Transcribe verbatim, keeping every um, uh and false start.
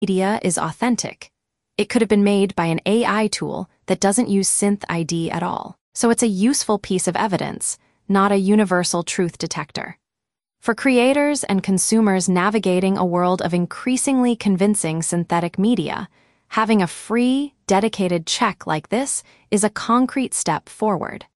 media is authentic. It could have been made by an A I tool that doesn't use synth I D at all. So it's a useful piece of evidence, not a universal truth detector. For creators and consumers navigating a world of increasingly convincing synthetic media, having a free, dedicated check like this is a concrete step forward.